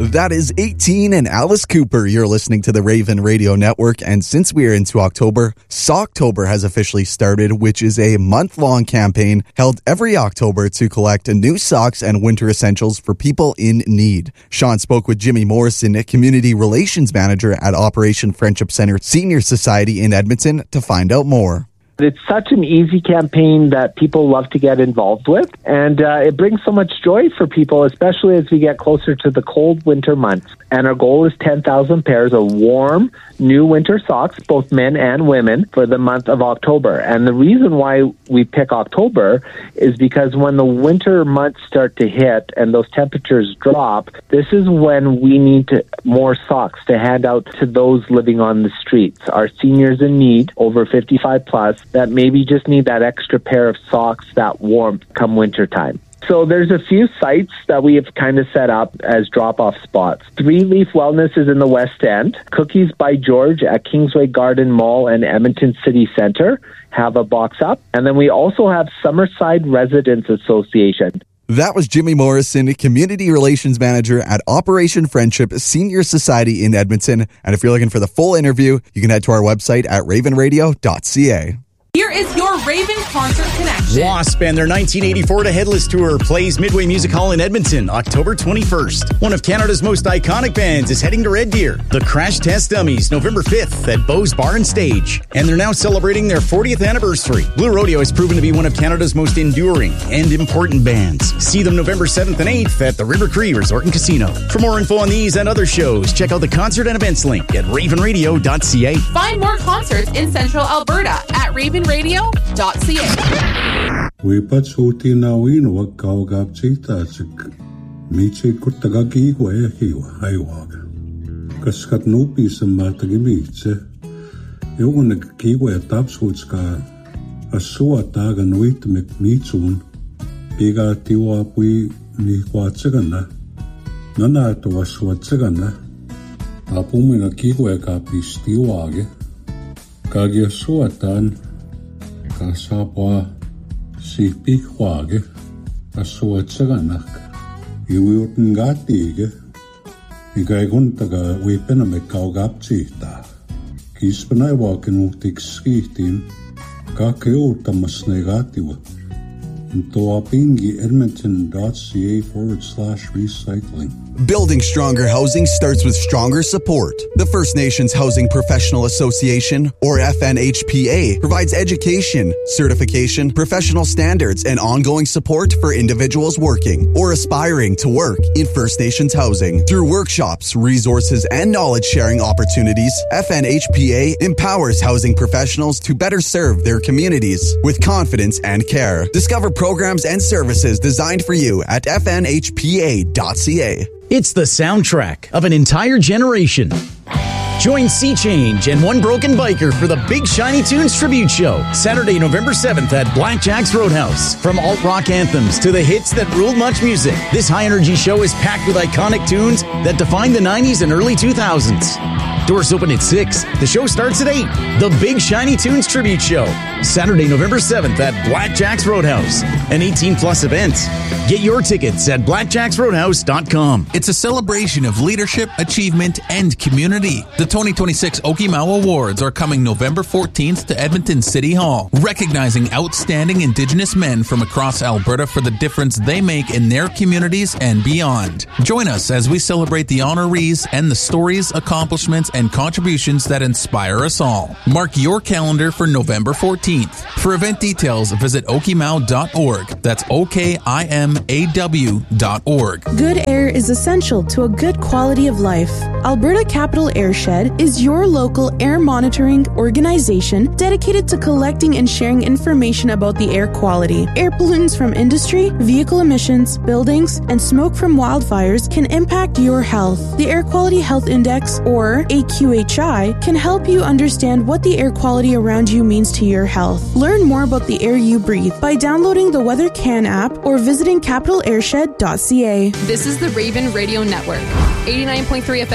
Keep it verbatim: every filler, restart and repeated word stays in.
That is eighteen and Alice Cooper. You're listening to the Raven Radio Network. And since we are into October, Socktober has officially started, which is a month-long campaign held every October to collect new socks and winter essentials for people in need. Sean spoke with Jimmy Morrison, Community Relations Manager at Operation Friendship Center Senior Society in Edmonton, to find out more. It's such an easy campaign that people love to get involved with, and uh, it brings so much joy for people, especially as we get closer to the cold winter months. And our goal is ten thousand pairs of warm, new winter socks, both men and women, for the month of October. And the reason why we pick October is because when the winter months start to hit and those temperatures drop, this is when we need to, more socks to hand out to those living on the streets, our seniors in need, over fifty-five plus, that maybe just need that extra pair of socks, that warmth come winter time. So there's a few sites that we have kind of set up as drop-off spots. Three Leaf Wellness is in the West End. Cookies by George at Kingsway Garden Mall and Edmonton City Centre have a box up. And then we also have Summerside Residents Association. That was Jimmy Morrison, Community Relations Manager at Operation Friendship Senior Society in Edmonton. And if you're looking for the full interview, you can head to our website at raven radio dot c a. Here is your Raven Concert Connection. Wasp and their nineteen eighty-four to Headless Tour plays Midway Music Hall in Edmonton, October twenty-first. One of Canada's most iconic bands is heading to Red Deer. The Crash Test Dummies, November fifth at Beau's Bar and Stage. And they're now celebrating their fortieth anniversary. Blue Rodeo has proven to be one of Canada's most enduring and important bands. See them November seventh and eighth at the River Cree Resort and Casino. For more info on these and other shows, check out the concert and events link at raven radio dot c a. Find more concerts in Central Alberta at raven radio dot c a. We patsuti na win wag kaugap chita chik michi kutagagi wa hiwa hiwa kaskat nupi samata gimiche yogun kiwa tapsutska asua taga nuit mit michun biga tiwa pui ni kwatsagana nana to waswatsagana apumi na kiwa kapis tiwage kagi suatan kasapwa si pikwage asuatsaganaka iwiutn gatige igaiguntaga wipena me kaugapchita kispana waken utikskitin kakeuttamas negatiwa Toapingi Edmonton.ca forward slash recycling. Building stronger housing starts with stronger support. The First Nations Housing Professional Association, or F N H P A, provides education, certification, professional standards, and ongoing support for individuals working or aspiring to work in First Nations housing. Through workshops, resources, and knowledge-sharing opportunities, F N H P A empowers housing professionals to better serve their communities with confidence and care. Discover programs and services designed for you at f n h p a dot c a. It's the soundtrack of an entire generation. Join Sea Change and One Broken Biker for the Big Shiny Tunes Tribute Show, Saturday, November seventh at Blackjack's Roadhouse. From alt-rock anthems to the hits that ruled much music, this high-energy show is packed with iconic tunes that defined the nineties and early two thousands. Doors open at six. The show starts at eight. The Big Shiny Tunes Tribute Show, Saturday, November seventh at Blackjack's Roadhouse, an eighteen plus event. Get your tickets at blackjacks roadhouse dot com. It's a celebration of leadership, achievement, and community. The twenty twenty-six Okimau Awards are coming November fourteenth to Edmonton City Hall, recognizing outstanding Indigenous men from across Alberta for the difference they make in their communities and beyond. Join us as we celebrate the honorees and the stories, accomplishments, and contributions that inspire us all. Mark your calendar for November fourteenth. For event details, visit okimau dot org. That's O K I M A W dot org. Good air is essential to a good quality of life. Alberta Capital Airshed is your local air monitoring organization dedicated to collecting and sharing information about the air quality. Air pollutants from industry, vehicle emissions, buildings, and smoke from wildfires can impact your health. The Air Quality Health Index, or A Q H I, can help you understand what the air quality around you means to your health. Learn more about the air you breathe by downloading the Weather Can app or visiting capital airshed dot c a. This is the Raven Radio Network, eighty-nine point three F M.